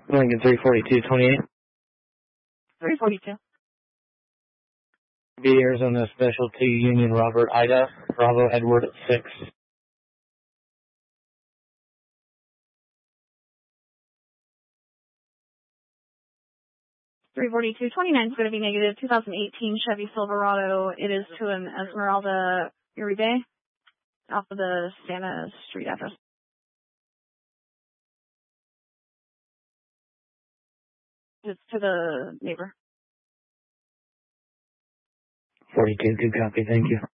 Lincoln 34228. 342. B Arizona Specialty Union Robert Ida, Bravo Edward 6. 34229 is going to be negative. 2018 Chevy Silverado. It is to an Esmeralda Uribe off of the Santa Street address. It's to the neighbor. 42, good copy, thank you.